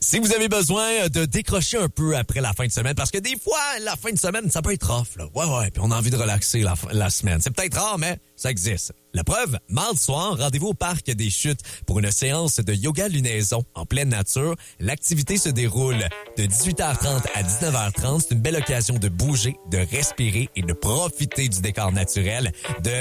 Si vous avez besoin de décrocher un peu après la fin de semaine, parce que des fois, la fin de semaine, ça peut être rough, là. Ouais, puis on a envie de relaxer la semaine. C'est peut-être rare, mais ça existe. La preuve, mardi soir, rendez-vous au Parc des Chutes pour une séance de yoga lunaison en pleine nature. L'activité se déroule de 18h30 à 19h30. C'est une belle occasion de bouger, de respirer et de profiter du décor naturel. De